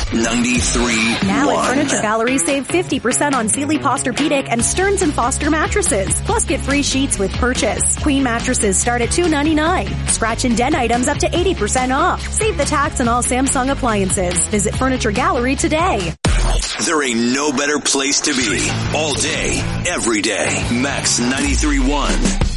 93.1. Now at Furniture Gallery, save 50% on Sealy Posturepedic and Stearns & Foster mattresses. Plus get free sheets with purchase. Queen mattresses start at $299. Scratch and dent items up to 80% off. Save the tax on all Samsung appliances. Visit Furniture Gallery today. There ain't no better place to be. All day, every day. Max 93.1.